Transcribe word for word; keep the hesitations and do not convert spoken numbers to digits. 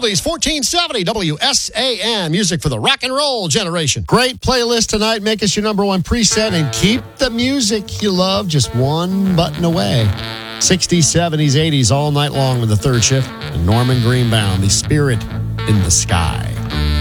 Oldies, fourteen seventy W S A N. Music for the rock and roll generation. Great playlist tonight. Make us your number one preset and keep the music you love just one button away. sixties, seventies, eighties all night long with the third shift. And Norman Greenbaum, The Spirit in the Sky.